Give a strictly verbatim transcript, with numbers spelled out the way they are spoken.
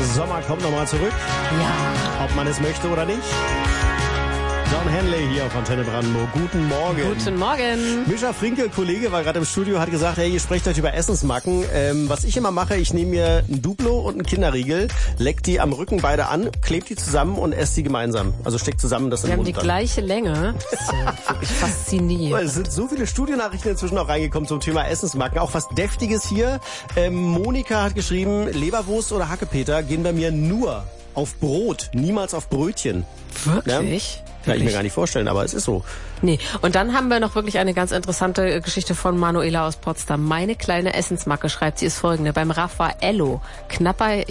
Sommer kommt nochmal zurück. Ja. Ob man es möchte oder nicht. John Henley hier auf Antenne Brandenburg. Guten Morgen. Guten Morgen. Mischa Frinkel, Kollege, war gerade im Studio, hat gesagt, hey, ihr sprecht heute über Essensmacken. Ähm, was ich immer mache, ich nehme mir ein Duplo und einen Kinderriegel, leck die am Rücken beide an, kleb die zusammen und esse die gemeinsam. Also steckt zusammen das Wir im haben Mund die dann. gleiche Länge. Das ist ja wirklich faszinierend. Es sind so viele Studienachrichten inzwischen auch reingekommen zum Thema Essensmacken. Auch was Deftiges hier. Ähm, Monika hat geschrieben, Leberwurst oder Hackepeter gehen bei mir nur auf Brot, niemals auf Brötchen. Wirklich? Ja? Kann ich mir gar nicht vorstellen, aber es ist so. Nee. Und dann haben wir noch wirklich eine ganz interessante Geschichte von Manuela aus Potsdam. Meine kleine Essensmacke, schreibt sie, ist folgende. Beim Raffaello, knapper